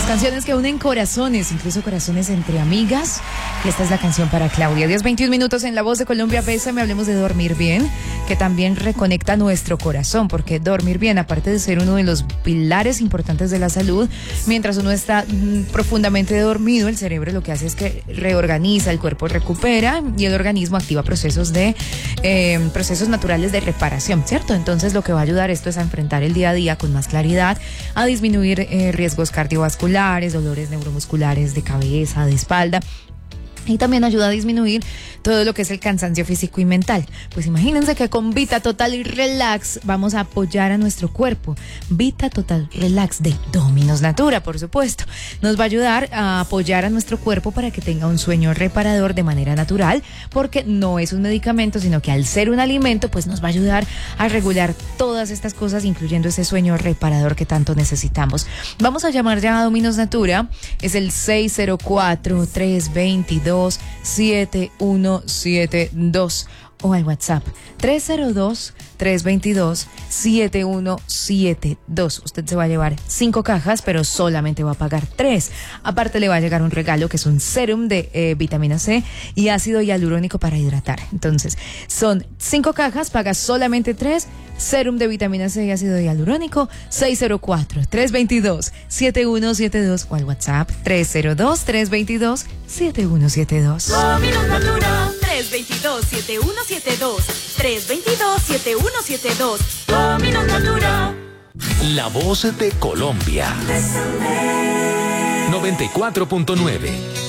Las canciones que unen corazones, incluso corazones entre amigas. Y esta es la canción para Claudia. 10:21 minutos en La Voz de Colombia. Pésame, hablemos de dormir bien, que también reconecta nuestro corazón, porque dormir bien, aparte de ser uno de los pilares importantes de la salud, mientras uno está profundamente dormido, el cerebro lo que hace es que reorganiza, el cuerpo recupera y el organismo activa procesos naturales de reparación, ¿cierto? Entonces lo que va a ayudar esto es a enfrentar el día a día con más claridad, a disminuir riesgos cardiovasculares, dolores neuromusculares de cabeza, de espalda. Y también ayuda a disminuir todo lo que es el cansancio físico y mental. Pues imagínense que con Vita Total y Relax vamos a apoyar a nuestro cuerpo. Vita Total Relax de Dominos Natura, por supuesto. Nos va a ayudar a apoyar a nuestro cuerpo para que tenga un sueño reparador de manera natural, porque no es un medicamento, sino que al ser un alimento, pues nos va a ayudar a regular todas estas cosas, incluyendo ese sueño reparador que tanto necesitamos. Vamos a llamar ya a Dominos Natura. Es el 604-322-7172 o al WhatsApp 302-322-7172. Usted se va a llevar 5 cajas, pero solamente va a pagar 3. Aparte le va a llegar un regalo que es un serum de vitamina C y ácido hialurónico para hidratar. Entonces, son 5 cajas, pagas solamente 3. Serum de vitamina C y ácido hialurónico, 604-322-7172 o al WhatsApp 302-322-7172. Dominos Natura, 322-7172, 322-7172. Dominos Natura. La Voz de Colombia. 94.9.